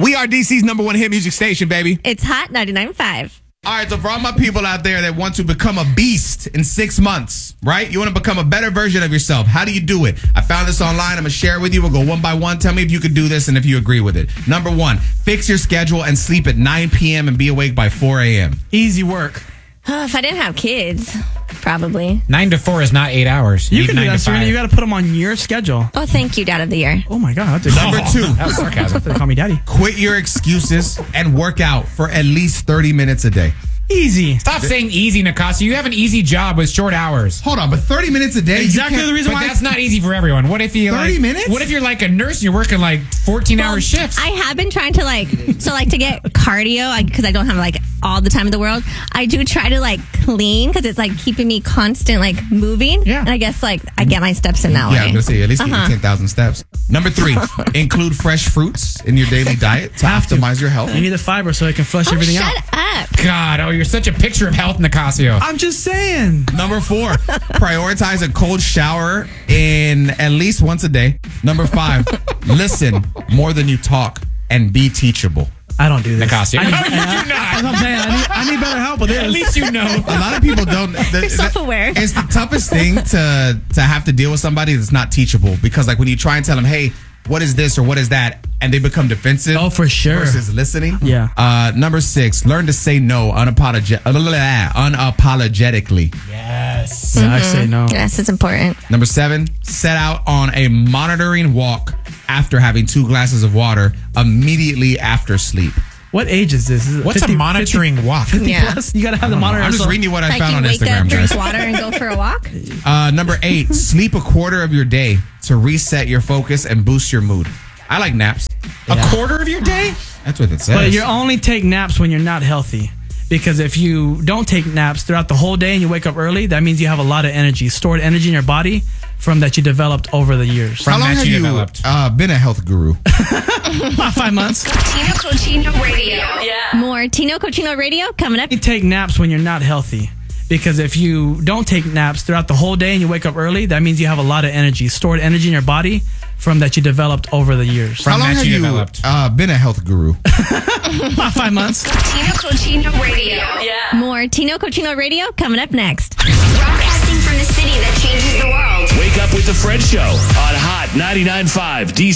We are DC's #1 hit music station, baby. It's Hot 99.5. All right, so for all my people out there that want to become a beast in 6 months, right? You want to become a better version of yourself. How do you do it? I found this online. I'm going to share it with you. We'll go one by one. Tell me if you could do this and if you agree with it. Number 1, fix your schedule and sleep at 9 p.m. and be awake by 4 a.m. Easy work. If I didn't have kids, probably. 9 to 4 is not 8 hours. You can do need 9 that, to Serena. 5. You got to put them on your schedule. Oh, thank you, Dad of the Year. Oh, my God. That's Number 2, That was sarcasm. They call me daddy. quit your excuses and work out for at least 30 minutes a day. Easy. Stop saying easy, Nicasio. You have an easy job with short hours. Hold on, but 30 minutes a day? Exactly the reason But why. that's not easy for everyone. What if you 30 minutes? What if you're like a nurse and you're working like 14-hour shifts? I have been trying to to get cardio because I don't have all the time in the world. I do try to clean because it's keeping me constant moving. Yeah. And I guess I get my steps in that way. Yeah, I'm going to say at least get you 10,000 steps. Number 3, include fresh fruits in your daily diet to Have to. optimize your health. You need the fiber so it can flush everything shut out. up. God, you're such a picture of health, Nicasio. I'm just saying. Number 4, prioritize a cold shower in at least once a day. Number 5, listen more than you talk and be teachable. I don't do this. Nicasio. I No, need- you do That's not. what I'm saying. I need better help with this. At least you know. A lot of people don't. You're self-aware. It's the toughest thing to have to deal with somebody that's not teachable because when you try and tell them, hey, what is this or what is that? And they become defensive. Oh, for sure. Versus listening. Yeah. Number 6, learn to say no unapologetically. Yes. Yeah, I say no. Yes, it's important. Number 7, set out on a monitoring walk after having 2 glasses of water immediately after sleep. What age is this? Is it What's 50, a monitoring walk? 50 Yeah. plus? You got to have the monitor. I'm just reading you what I found you on wake Instagram, up, drink guys. water, and go for a walk. Number 8, sleep a quarter of your day to reset your focus and boost your mood. I like naps. A quarter of your day? That's what it says. But you only take naps when you're not healthy. Because if you don't take naps throughout the whole day and you wake up early, that means you have a lot of energy, stored energy in your body from that you developed over the years. How long that have you you developed. been a health guru? About 5 months. Tino Cochino Radio. Yeah. More Tino Cochino Radio coming up. You take naps when you're not healthy. Because if you don't take naps throughout the whole day and you wake up early, that means you have a lot of energy, stored energy in your body from that you developed over the years. How long that have you you developed. been a health guru? About 5 months. Tino Cochino Radio. Yeah. More Tino Cochino Radio coming up next. Broadcasting from the city that changes the world. Wake up with the Fred Show on Hot 99.5 DC.